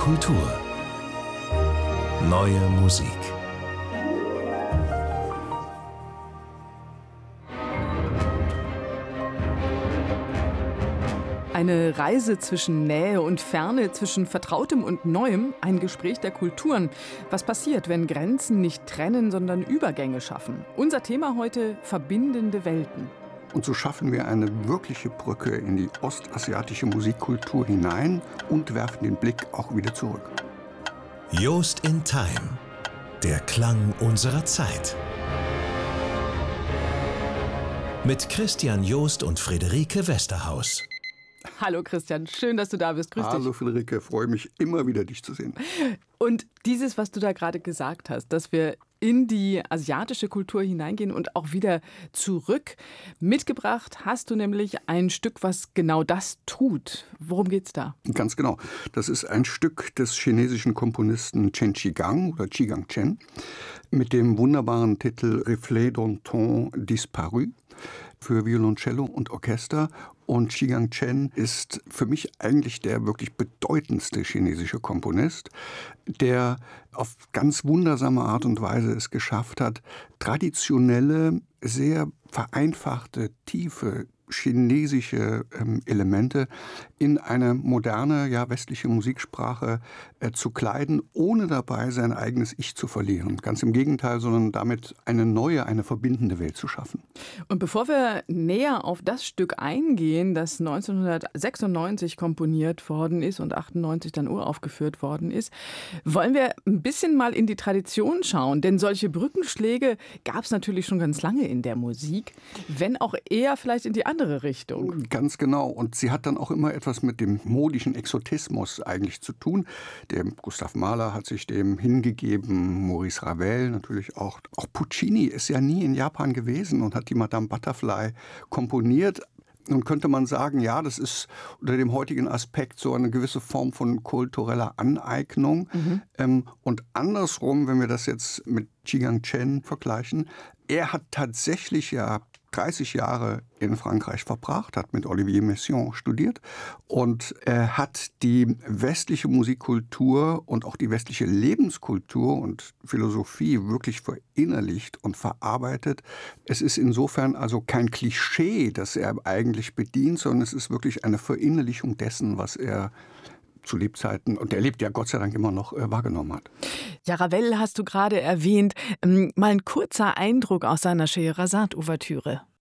Kultur. Neue Musik. Eine Reise zwischen Nähe und Ferne, zwischen Vertrautem und Neuem, ein Gespräch der Kulturen. Was passiert, wenn Grenzen nicht trennen, sondern Übergänge schaffen? Unser Thema heute: verbindende Welten. Und so schaffen wir eine wirkliche Brücke in die ostasiatische Musikkultur hinein und werfen den Blick auch wieder zurück. Joost in Time. Der Klang unserer Zeit. Mit Christian Joost und Friederike Westerhaus. Hallo Christian, schön, dass du da bist. Grüß dich. Hallo Friederike, freue mich immer wieder, dich zu sehen. Und dieses, was du da gerade gesagt hast, dass wir in die asiatische Kultur hineingehen und auch wieder zurück. Mitgebracht hast du nämlich ein Stück, was genau das tut. Worum geht's da? Ganz genau. Das ist ein Stück des chinesischen Komponisten Chen Qigang oder Qigang Chen mit dem wunderbaren Titel Reflet d'un temps disparu für Violoncello und Orchester. Und Qigang Chen ist für mich eigentlich der wirklich bedeutendste chinesische Komponist, der auf ganz wundersame Art und Weise es geschafft hat, traditionelle, sehr vereinfachte, tiefe chinesische Elemente in eine moderne, ja westliche Musiksprache zu kleiden, ohne dabei sein eigenes Ich zu verlieren. Ganz im Gegenteil, sondern damit eine neue, eine verbindende Welt zu schaffen. Und bevor wir näher auf das Stück eingehen, das 1996 komponiert worden ist und 98 dann uraufgeführt worden ist, wollen wir ein bisschen mal in die Tradition schauen. Denn solche Brückenschläge gab es natürlich schon ganz lange in der Musik, wenn auch eher vielleicht in die andere Richtung. Ganz genau. Und sie hat dann auch immer etwas mit dem modischen Exotismus eigentlich zu tun. Der Gustav Mahler hat sich dem hingegeben, Maurice Ravel natürlich auch. Auch Puccini ist ja nie in Japan gewesen und hat die Madame Butterfly komponiert. Nun könnte man sagen, ja, das ist unter dem heutigen Aspekt so eine gewisse Form von kultureller Aneignung. Und andersrum, wenn wir das jetzt mit Qigang Chen vergleichen, er hat tatsächlich ja 30 Jahre in Frankreich verbracht, hat mit Olivier Messiaen studiert und er hat die westliche Musikkultur und auch die westliche Lebenskultur und Philosophie wirklich verinnerlicht und verarbeitet. Es ist insofern also kein Klischee, das er eigentlich bedient, sondern es ist wirklich eine Verinnerlichung dessen, was er zu Lebzeiten, und er lebt ja Gott sei Dank immer noch, wahrgenommen hat. Ja, Ravel hast du gerade erwähnt. Mal ein kurzer Eindruck aus seiner Scheherazade-Ouvertüre.